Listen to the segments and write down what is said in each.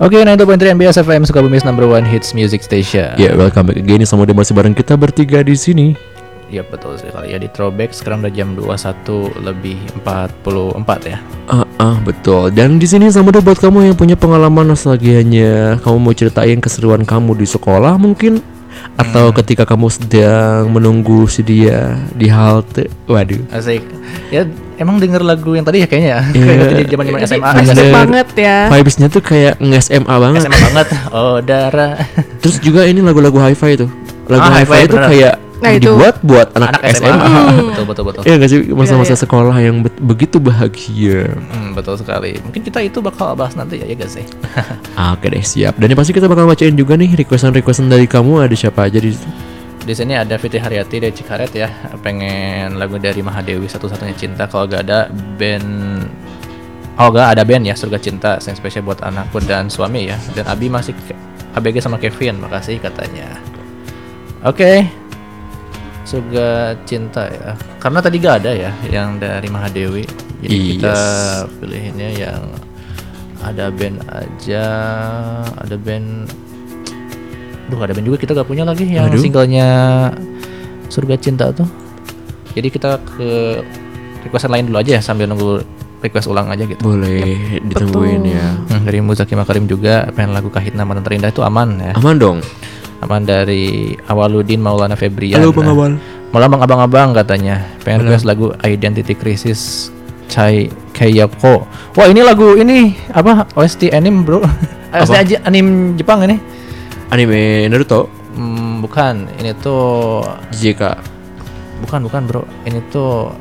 Oke, 92.3 MBS FM Sukabumi's number one hits music station. Ya, welcome back again. Sama dia masih bareng kita bertiga di sini. Ya betul sekali ya, di throwback sekarang udah jam 21:44 ya. Betul. Dan di sini sama dia buat kamu yang punya pengalaman nostalgianya, kamu mau ceritain keseruan kamu di sekolah mungkin, atau ketika kamu sedang menunggu si dia di halte. Waduh. Asik. Ya emang denger lagu yang tadi ya kayaknya ya. Iya. Kayak di zaman SMA. Bener. banget ya. Vibes-nya tuh kayak nge-SMA banget. SMA banget. Oh, darah. Terus juga ini lagu-lagu hi-fi itu. Lagu hi-fi itu bener. kayak Nah, itu. dibuat buat anak SMA. Betul. Iya gak sih, masa-masa Iya. sekolah yang begitu bahagia. Betul sekali. Mungkin kita itu bakal bahas nanti ya gak sih? Oke deh, siap. Dan yang pasti kita bakal bacain juga nih requestan dari kamu. Ada siapa aja di situ? Di sini ada Fitri Haryati dari Cikaret ya, pengen lagu dari Mahadewi Satu-Satunya Cinta. Kalau gak ada band, ada band ya Surga Cinta, yang spesial buat anakku dan suami ya. Dan Abi masih ABG sama Kevin, makasih katanya. Oke, Surga Cinta ya, karena tadi gak ada ya yang dari Mahadewi, jadi kita pilihinnya yang ada band aja. Ada band juga kita gak punya lagi yang singlenya Surga Cinta tuh. Jadi kita ke requestan lain dulu aja ya, sambil nunggu request ulang aja gitu. Boleh ditungguin ya. Dari Muzaki Makarim juga pengen lagu Kahitna Mantan Terindah, itu aman ya. Aman dong. Aman dari Awaludin Maulana Febrian. Halo Bang Awal. Malah Bang Abang-abang katanya pengen request lagu Identity Crisis Chai Kayako. Wah, ini lagu ini apa? OST anime, Bro. OST aja anime Jepang ini. Anime Naruto. Bukan, ini tuh JK. Bukan Bro. Ini tuh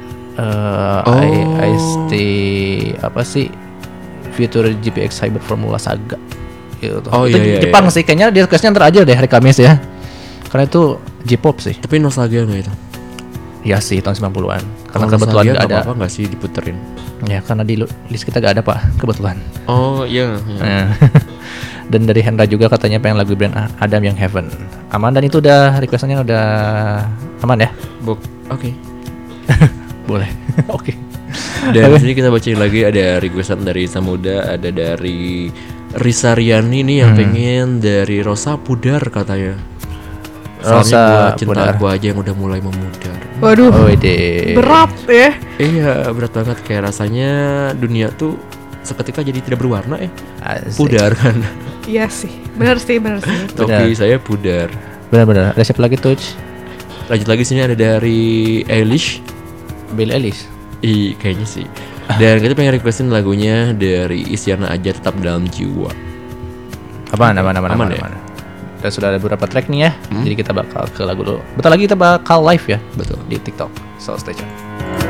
IST apa sih? Future GPX Cyber Formula Saga. Gitu. Itu iya, Jepang sih, kayaknya dia requestnya ntar aja deh hari Kamis ya. Karena itu J-pop sih. Tapi nostalgia nggak itu? Iya sih, tahun 90-an. Karena Kalau kebetulan nostalgia nggak ada. Apa nggak sih diputerin? Ya karena di list kita nggak ada pak, kebetulan. Oh iya. Dan dari Hendra juga katanya pengen lagu brand Adam yang Heaven. Aman, dan itu udah requestannya udah aman ya? Oke. Boleh. Oke. Dan di sini kita bacain lagi, ada requestan dari Samuda, ada dari Risa Riani nih yang pengen dari Rosa Pudar katanya. Soalnya buat cinta Pudar. aku aja yang udah mulai memudar. Waduh, berat ya. Iya, berat banget, kayak rasanya dunia tuh seketika jadi tidak berwarna Asik. Pudar kan. Iya sih, benar sih. Topi saya pudar. Benar. Ada siapa lagi tuh? Lanjut lagi sini ada dari Eilish. Billie Eilish. Kayaknya sih. Dan kita pengen requestin lagunya dari Isyana Aja Tetap Dalam Jiwa. Aman ya? Dan sudah ada beberapa track nih ya. Jadi kita bakal ke lagu dulu. Bentar lagi kita bakal live ya. Betul. Di TikTok. So stay tune.